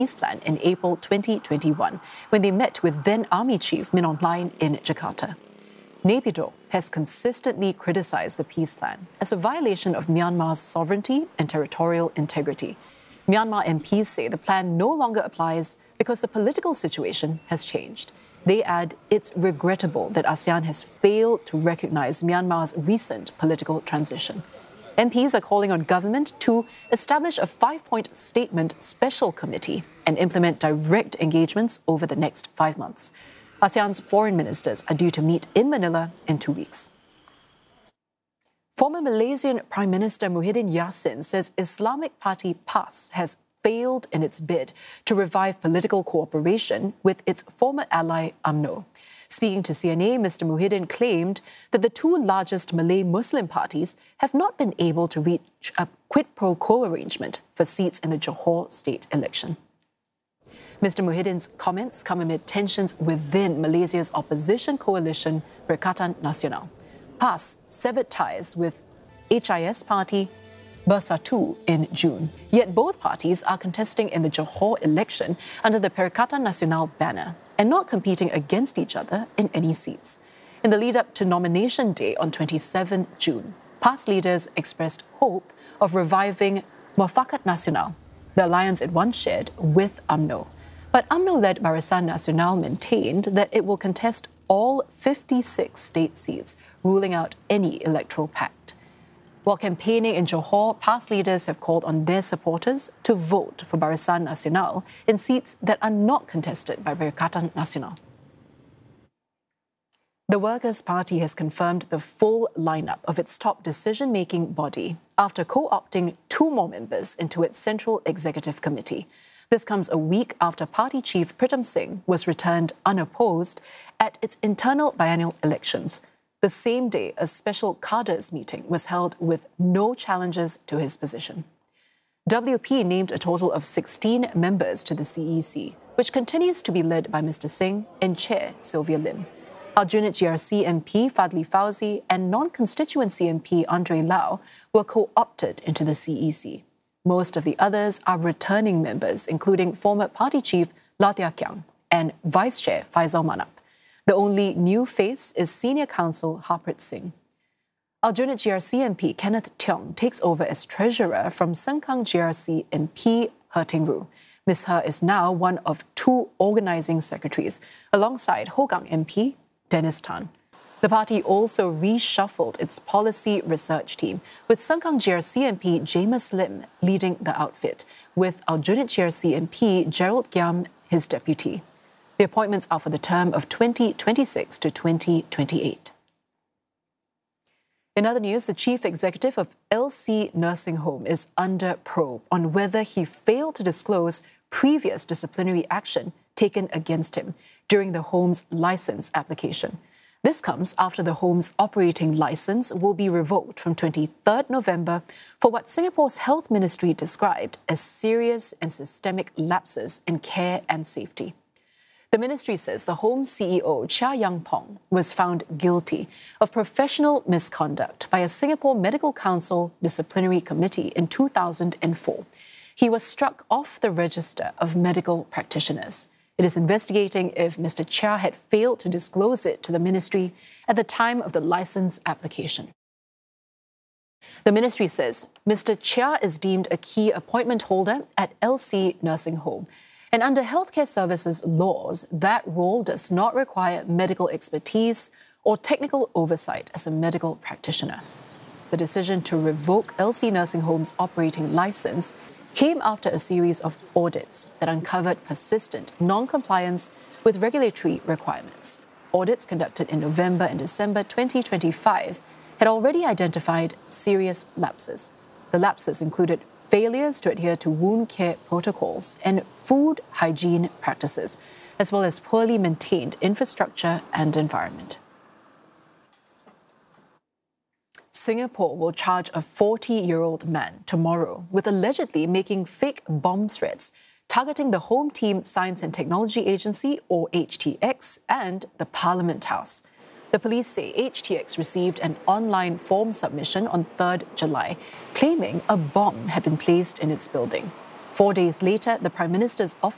peace plan in April 2021 when they met with then Army Chief Min Aung Hlaing in Jakarta. Naypyidaw has consistently criticized the peace plan as a violation of Myanmar's sovereignty and territorial integrity. Myanmar MPs say the plan no longer applies because the political situation has changed. They add it's regrettable that ASEAN has failed to recognize Myanmar's recent political transition. MPs are calling on government to establish a 5-point statement special committee and implement direct engagements over the next 5 months. ASEAN's foreign ministers are due to meet in Manila in 2 weeks. Former Malaysian Prime Minister Muhyiddin Yassin says Islamic Party PAS has failed in its bid to revive political cooperation with its former ally UMNO. Speaking to CNA, Mr. Muhyiddin claimed that the two largest Malay Muslim parties have not been able to reach a quid pro quo arrangement for seats in the Johor state election. Mr. Muhyiddin's comments come amid tensions within Malaysia's opposition coalition, Perikatan Nasional. PAS severed ties with HIS party Bersatu in June. Yet both parties are contesting in the Johor election under the Perikatan Nasional banner and not competing against each other in any seats. In the lead-up to nomination day on 27 June, PAS leaders expressed hope of reviving Muafakat Nasional, the alliance it once shared with UMNO. But UMNO-led Barisan Nasional maintained that it will contest all 56 state seats, ruling out any electoral pact. While campaigning in Johor, PAS leaders have called on their supporters to vote for Barisan Nasional in seats that are not contested by Perikatan Nasional. The Workers' Party has confirmed the full lineup of its top decision-making body after co-opting 2 more members into its Central Executive Committee. This comes a week after party chief Pritam Singh was returned unopposed at its internal biennial elections. The same day, a special cadres meeting was held with no challenges to his position. WP named a total of 16 members to the CEC, which continues to be led by Mr. Singh and Chair Sylvia Lim. Aljunied GRC MP Fadli Fauzi and non-constituency MP Andre Lau were co-opted into the CEC. Most of the others are returning members, including former party chief Latia Kyang and Vice Chair Faisal Manap. The only new face is Senior Counsel Harpreet Singh. Aljunied GRC MP Kenneth Tiong takes over as treasurer from Sengkang GRC MP He Ting-ru. Ms. He is now one of 2 organising secretaries, alongside Hougang MP Dennis Tan. The party also reshuffled its policy research team, with Sengkang GRC MP Jamus Lim leading the outfit, with Aljunied GRC MP Gerald Giam his deputy. The appointments are for the term of 2026 to 2028. In other news, the chief executive of LC Nursing Home is under probe on whether he failed to disclose previous disciplinary action taken against him during the home's license application. This comes after the home's operating license will be revoked from 23rd November for what Singapore's Health Ministry described as serious and systemic lapses in care and safety. The ministry says the home's CEO, Chia Yang Pong, was found guilty of professional misconduct by a Singapore Medical Council disciplinary committee in 2004. He was struck off the register of medical practitioners. It is investigating if Mr. Chia had failed to disclose it to the ministry at the time of the license application. The ministry says Mr. Chia is deemed a key appointment holder at LC Nursing Home, and under healthcare services laws, that role does not require medical expertise or technical oversight as a medical practitioner. The decision to revoke LC Nursing Home's operating license came after a series of audits that uncovered persistent non-compliance with regulatory requirements. Audits conducted in November and December 2025 had already identified serious lapses. The lapses included failures to adhere to wound care protocols and food hygiene practices, as well as poorly maintained infrastructure and environment. Singapore will charge a 40-year-old man tomorrow with allegedly making fake bomb threats targeting the Home Team Science and Technology Agency, or HTX, and the Parliament House. The police say HTX received an online form submission on 3rd July, claiming a bomb had been placed in its building. 4 days later, the Prime Minister's office